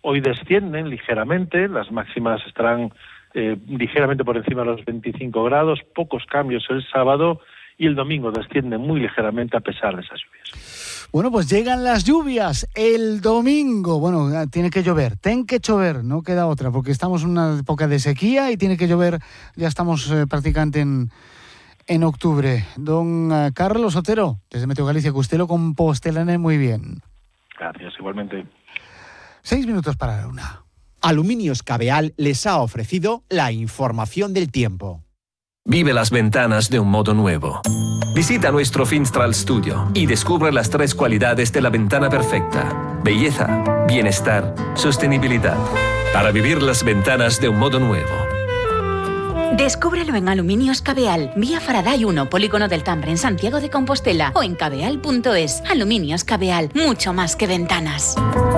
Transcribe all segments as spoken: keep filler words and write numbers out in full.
Hoy descienden ligeramente, las máximas estarán eh, ligeramente por encima de los veinticinco grados, pocos cambios el sábado, y el domingo descienden muy ligeramente a pesar de esas lluvias. Bueno, pues llegan las lluvias el domingo. Bueno, tiene que llover, ten que llover, no queda otra, porque estamos en una época de sequía y tiene que llover, ya estamos eh, prácticamente en, en octubre. Don uh, Carlos Otero, desde Meteo Galicia, que usted lo compostelane muy bien. Gracias, igualmente. Seis minutos para la una. Aluminios Cabeal les ha ofrecido la información del tiempo. Vive las ventanas de un modo nuevo. Visita nuestro Finstral Studio y descubre las tres cualidades de la ventana perfecta: belleza, bienestar, sostenibilidad. Para vivir las ventanas de un modo nuevo. Descúbrelo en Aluminios Cabeal, vía Faraday uno, Polígono del Tambre, en Santiago de Compostela, o en cabeal punto es. Aluminios Cabeal, mucho más que ventanas.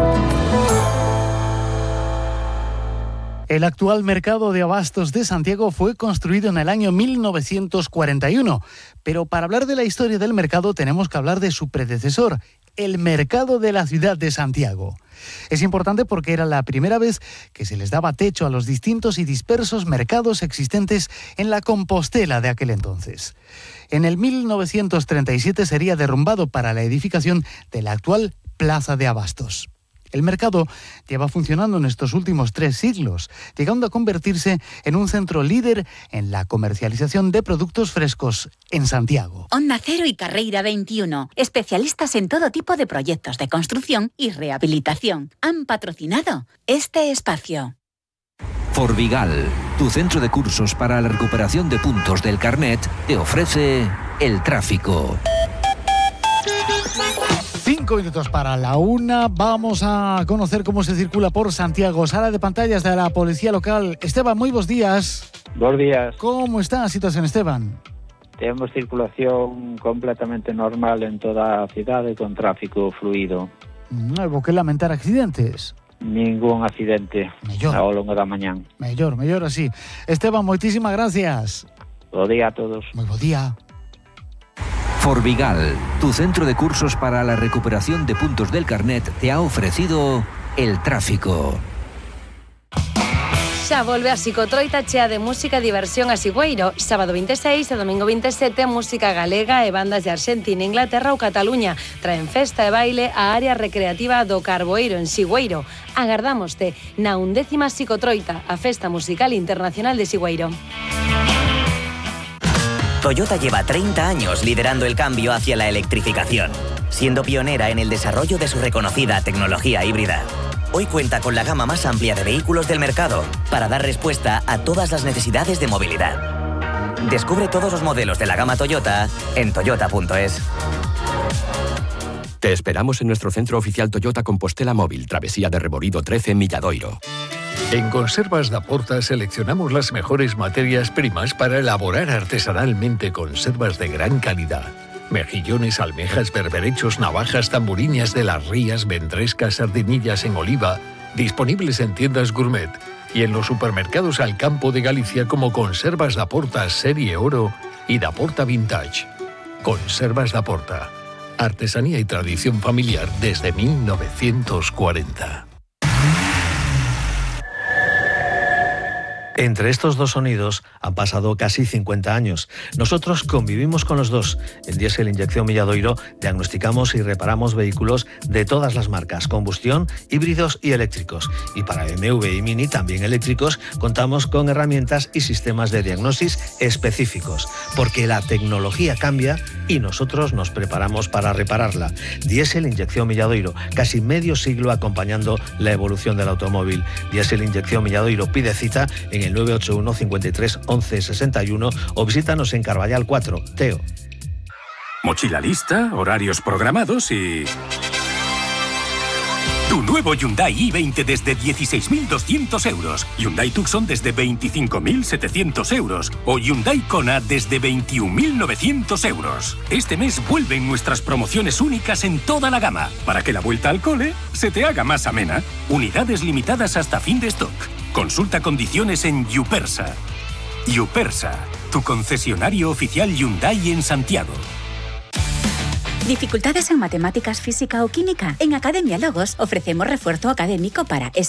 El actual mercado de abastos de Santiago fue construido en el año mil novecientos cuarenta y uno, pero para hablar de la historia del mercado tenemos que hablar de su predecesor, el mercado de la ciudad de Santiago. Es importante porque era la primera vez que se les daba techo a los distintos y dispersos mercados existentes en la Compostela de aquel entonces. En el mil novecientos treinta y siete sería derrumbado para la edificación de la actual Plaza de Abastos. El mercado lleva funcionando en estos últimos tres siglos, llegando a convertirse en un centro líder en la comercialización de productos frescos en Santiago. Onda Cero y Carreira veintiuno, especialistas en todo tipo de proyectos de construcción y rehabilitación, han patrocinado este espacio. Forvigal, tu centro de cursos para la recuperación de puntos del carnet, te ofrece el tráfico. Cinco minutos para la una. Vamos a conocer cómo se circula por Santiago. Sala de pantallas de la Policía Local. Esteban, muy buenos días. Buenos días. ¿Cómo está la situación, Esteban? Tenemos circulación completamente normal en toda la ciudad y con tráfico fluido. No hubo que lamentar accidentes. Ningún accidente mellor. ao longo da mañán. Mellor, mellor así. Esteban, moitísimas gracias. Bo día a todos. Moi bo día. Forvigal, tu centro de cursos para la recuperación de puntos del carnet, te ha ofrecido el tráfico. Xa volve a Psicotroita chea de música e diversión a Sigüeiro. Sábado veintiséis e domingo veintisiete, música galega e bandas de Arxentina, Inglaterra ou Cataluña. Traen festa e baile a área recreativa do Carboeiro en Sigüeiro. Agardámoste na undécima Psicotroita, a festa musical internacional de Sigüeiro. Toyota lleva treinta años liderando el cambio hacia la electrificación, siendo pionera en el desarrollo de su reconocida tecnología híbrida. Hoy cuenta con la gama más amplia de vehículos del mercado para dar respuesta a todas las necesidades de movilidad. Descubre todos los modelos de la gama Toyota en toyota punto es. Te esperamos en nuestro centro oficial Toyota Compostela Móvil, Travesía de Reborido trece, Milladoiro. En Conservas da Porta seleccionamos las mejores materias primas para elaborar artesanalmente conservas de gran calidad. Mejillones, almejas, berberechos, navajas, tamburiñas de las rías, ventrescas, sardinillas en oliva, disponibles en tiendas gourmet y en los supermercados al campo de Galicia como Conservas da Porta Serie Oro y da Porta Vintage. Conservas da Porta, artesanía y tradición familiar desde mil novecientos cuarenta. Entre estos dos sonidos han pasado casi cincuenta años. Nosotros convivimos con los dos. En Diesel Inyección Milladoiro diagnosticamos y reparamos vehículos de todas las marcas, combustión, híbridos y eléctricos. Y para M V y Mini, también eléctricos, contamos con herramientas y sistemas de diagnosis específicos, porque la tecnología cambia y nosotros nos preparamos para repararla. Diesel Inyección Milladoiro, casi medio siglo acompañando la evolución del automóvil. Diesel Inyección Milladoiro, pide cita en el nueve ocho uno, cincuenta y tres, once, sesenta y uno o visítanos en Carballal cuatro, Teo. Mochila lista, horarios programados y... Tu nuevo Hyundai i veinte desde dieciséis mil doscientos euros. Hyundai Tucson desde veinticinco mil setecientos euros. O Hyundai Kona desde veintiún mil novecientos euros. Este mes vuelven nuestras promociones únicas en toda la gama, para que la vuelta al cole se te haga más amena. Unidades limitadas hasta fin de stock. Consulta condiciones en Yupersa. Yupersa, tu concesionario oficial Hyundai en Santiago. ¿Dificultades en matemáticas, física o química? En Academia Logos ofrecemos refuerzo académico para